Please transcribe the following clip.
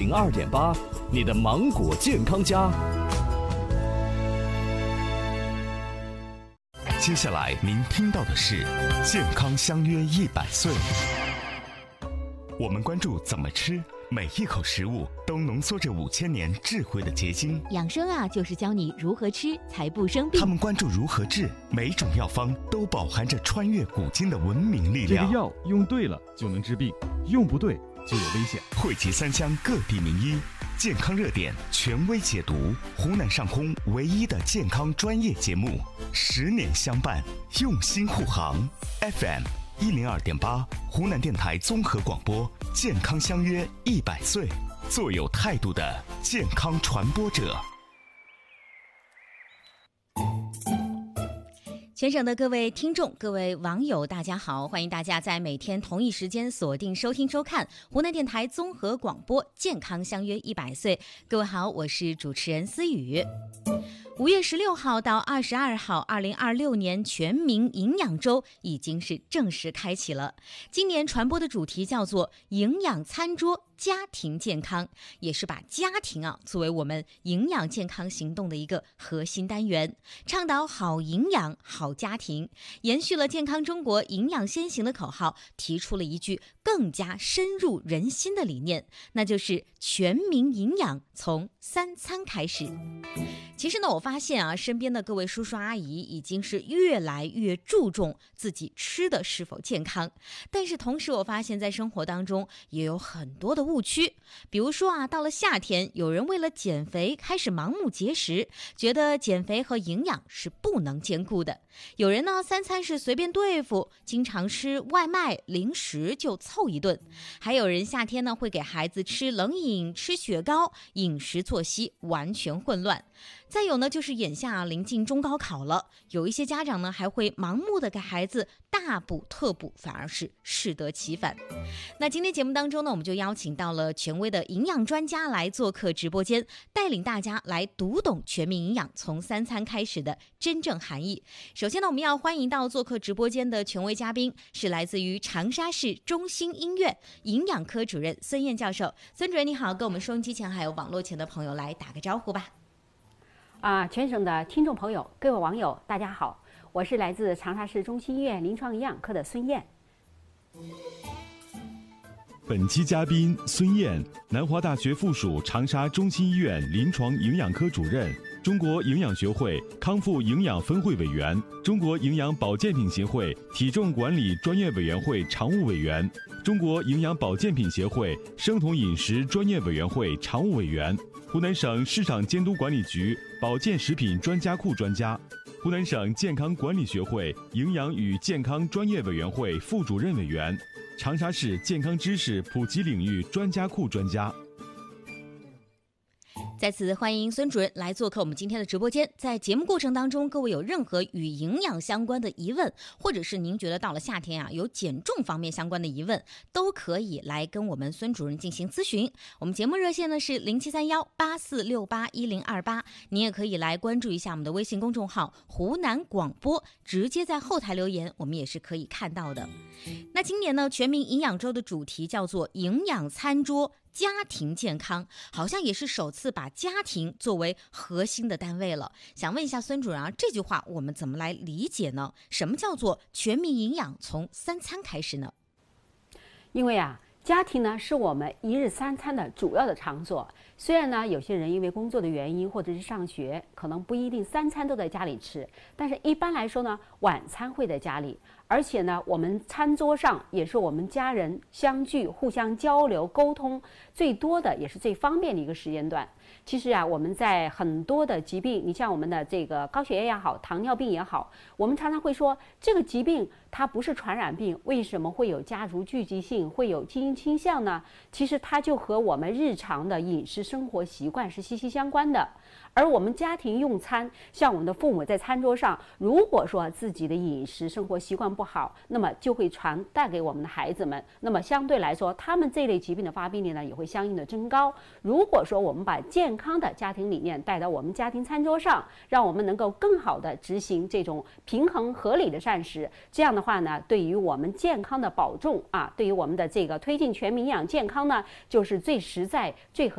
102.8，你的芒果健康家。 接下来您听到的是健康相约100岁。我们关注怎么吃，每一口食物都浓缩着5000年智慧的结晶。 养生啊，就是教你如何吃才不生病。 他们关注如何治，每种药方都饱含着穿越古今的文明力量。 这个药用对了就能治病，用不对就有危险。 汇集3乡各地名医，健康热点权威解读，湖南上空唯一的健康专业节目，10年相伴，用心护航。FM 102.8，湖南电台综合广播，健康相约100岁，做有态度的健康传播者。 全省的各位听众、各位网友，大家好！欢迎大家在每天同一时间锁定收听收看湖南电台综合广播《健康相约100岁》。各位好，我是主持人思雨。5月16号到22号，2026年全民营养周已经是正式开启了。今年传播的主题叫做“营养餐桌家庭健康”，也是把家庭作为我们营养健康行动的一个核心单元，倡导好营养、好家庭，延续了健康中国营养先行的口号，提出了一句更加深入人心的理念，那就是全民营养从3餐开始。其实呢，我发现身边的各位叔叔阿姨已经是越来越注重自己吃的是否健康，但是同时我发现在生活当中也有很多的误区。比如说到了夏天，有人为了减肥开始盲目节食，觉得减肥和营养是不能兼顾的。有人呢3餐是随便对付，经常吃外卖零食就凑一顿。还有人夏天呢会给孩子吃冷饮、吃雪糕，饮食作息完全混乱。再有呢，就是眼下临近中高考了，有一些家长呢还会盲目的给孩子大补特补，反而是适得其反。那今天节目当中呢，我们就邀请到了权威的营养专家来做客直播间，带领大家来读懂全民营养从3餐开始的真正含义。首先呢，我们要欢迎到做客直播间的权威嘉宾，是来自于长沙市中心医院营养科主任孙燕教授。孙主任你好，跟我们收音机前还有网络前的朋友来打个招呼吧。 全省的听众朋友、各位网友，大家好，我是来自长沙市中心医院临床营养科的孙燕。 本期嘉宾孙燕，南华大学附属长沙中心医院临床营养科主任，中国营养学会康复营养分会委员，中国营养保健品协会体重管理专业委员会常务委员，中国营养保健品协会生酮饮食专业委员会常务委员，湖南省市场监督管理局保健食品专家库专家，湖南省健康管理学会营养与健康专业委员会副主任委员，长沙市健康知识普及领域专家库专家。 再次欢迎孙主任来做客我们今天的直播间。在节目过程当中，各位有任何与营养相关的疑问，或者是您觉得到了夏天有减重方面相关的疑问，都可以来跟我们孙主任进行咨询。我们节目热线呢是073184681028，您也可以来关注一下我们的微信公众号湖南广播，直接在后台留言，我们也是可以看到的。那今年呢，全民营养周的主题叫做营养餐桌家庭健康，好像也是首次把家庭作为核心的单位了。想问一下孙主任这句话我们怎么来理解呢？什么叫做全民营养从3餐开始呢？ 因为家庭呢是我们1日3餐的主要的场所。虽然呢有些人因为工作的原因或者是上学，可能不一定3餐都在家里吃，但是一般来说呢，晚餐会在家里。而且呢，我们餐桌上也是我们家人相聚、互相交流、沟通最多的，也是最方便的一个时间段。其实我们在很多的疾病，你像我们的这个高血压也好，糖尿病也好，我们常常会说这个疾病它不是传染病，为什么会有家族聚集性，会有基因倾向呢？其实它就和我们日常的饮食生活习惯是息息相关的。而我们家庭用餐，像我们的父母在餐桌上，如果说自己的饮食生活习惯不好，那么就会传带给我们的孩子们，那么相对来说他们这类疾病的发病率呢也会相应的增高。如果说我们把健康的家庭理念带到我们家庭餐桌上，让我们能够更好的执行这种平衡合理的膳食，这样的话呢，对于我们健康的保重对于我们的这个推进全民营养健康呢，就是最实在最